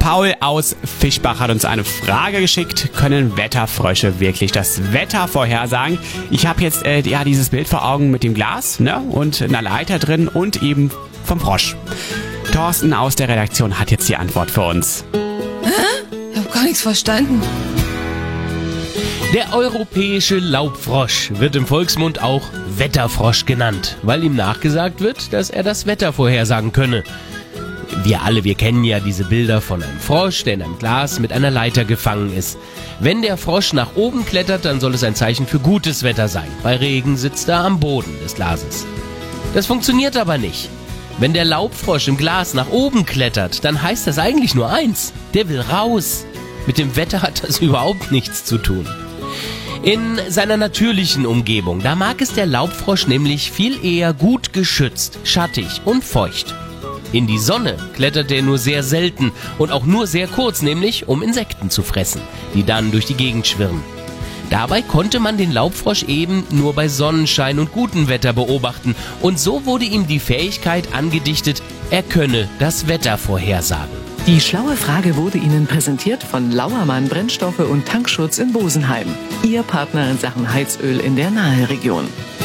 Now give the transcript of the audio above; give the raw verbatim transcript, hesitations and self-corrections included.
Paul aus Fischbach hat uns eine Frage geschickt. Können Wetterfrösche wirklich das Wetter vorhersagen? Ich habe jetzt äh, ja dieses Bild vor Augen mit dem Glas, ne, und einer Leiter drin und eben vom Frosch. Thorsten aus der Redaktion hat jetzt die Antwort für uns. Hä? Ich habe gar nichts verstanden. Der europäische Laubfrosch wird im Volksmund auch Wetterfrosch genannt, weil ihm nachgesagt wird, dass er das Wetter vorhersagen könne. Wir alle, wir kennen ja diese Bilder von einem Frosch, der in einem Glas mit einer Leiter gefangen ist. Wenn der Frosch nach oben klettert, dann soll es ein Zeichen für gutes Wetter sein. Bei Regen sitzt er am Boden des Glases. Das funktioniert aber nicht. Wenn der Laubfrosch im Glas nach oben klettert, dann heißt das eigentlich nur eins: der will raus. Mit dem Wetter hat das überhaupt nichts zu tun. In seiner natürlichen Umgebung, da mag es der Laubfrosch nämlich viel eher gut geschützt, schattig und feucht. In die Sonne klettert er nur sehr selten und auch nur sehr kurz, nämlich um Insekten zu fressen, die dann durch die Gegend schwirren. Dabei konnte man den Laubfrosch eben nur bei Sonnenschein und gutem Wetter beobachten und so wurde ihm die Fähigkeit angedichtet, er könne das Wetter vorhersagen. Die schlaue Frage wurde Ihnen präsentiert von Lauermann Brennstoffe und Tankschutz in Bosenheim. Ihr Partner in Sachen Heizöl in der Naheregion.